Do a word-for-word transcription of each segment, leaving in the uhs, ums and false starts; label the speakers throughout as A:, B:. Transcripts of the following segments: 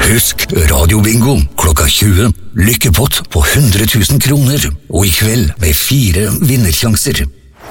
A: Husk Radio Bingo klokka tjue. Lykkepott på hundre tusen kroner. Og i kveld med fire vinnersjanser.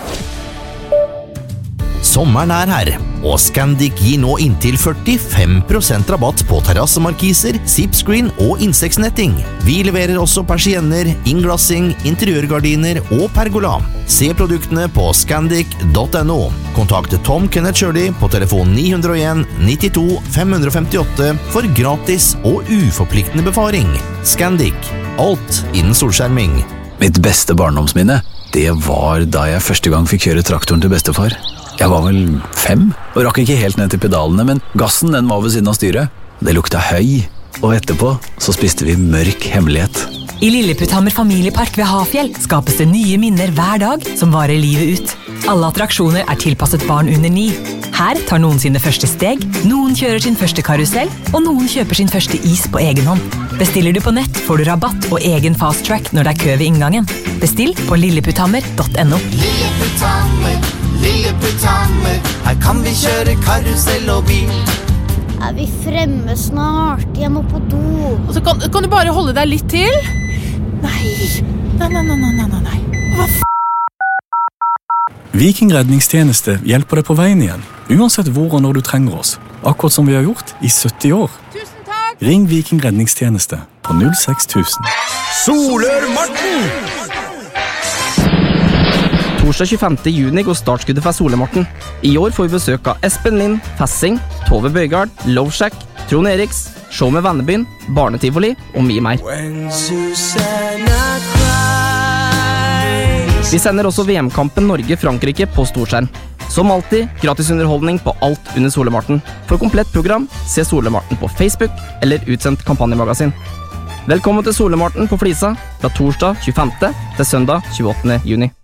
B: Sommeren er her, og Scandic gir nå inntil førtifem prosent rabatt på terrassemarkiser, zipscreen og insektsnetting. Vi leverer også persienner, innglassing, interiørgardiner og pergola. Se produktene på scandic punktum no. Kontakt Tom Kenneth Shirley på telefon ni null en nittito fem femtiåtte for gratis og uforpliktende befaring. Scandic, alt innen solskjerming.
C: Mitt beste barndomsminne, det var da jeg første gang fikk kjøre traktoren til bestefar. Jeg var vel fem, og rakk ikke helt ned til pedalene, men gassen den var ved siden av styret. Det lukta høy, og etterpå så spiste vi mørk hemmelighet.
D: I Lilleputthammer familiepark ved Hafjell skapes det nye minner hver dag som varer livet ut. Alle attraksjoner er tilpasset barn under ni. Her tar noen sine første steg, noen kjører sin første karusell, og noen kjøper sin første is på egen hånd. Bestiller du på nett, får du rabatt og egen fast track når det er kø ved inngangen. Bestill på lilleputthammer punktum no.
E: Lilleputthammer, Lilleputthammer, her kan vi kjøre karusell og bil.
F: Er vi fremme snart? Jeg må på do.
G: Og så kan, kan du bare holde deg litt til? Nei, nei, nei, nei, nei, nei, nei. Hva f***?
H: Viking redningstjeneste hjelper deg på veien igjen, uansett hvor og når du trenger oss. Akkurat som vi har gjort i sytti år.
G: Tusen takk!
H: Ring Viking redningstjeneste på null seks tusen.
I: Solør-Marten! Torsdag tjuefemte juni går startskuddet for Solør-Marten. I år får vi besøk av Espen Lind, Fassing, Tove Bøygard, Loveshack, Trond Eriks, Show med Vennebyen, Barnetivoli og mye mer. Vi sender også V M-kampen Norge-Frankrike på storskjerm. Som alltid, gratis underholdning på alt under Solør-Marten. For komplett program, se Solør-Marten på Facebook eller utsendt kampanjemagasin. Velkommen til Solør-Marten på Flisa fra torsdag tjuefemte til søndag tjueåttende juni.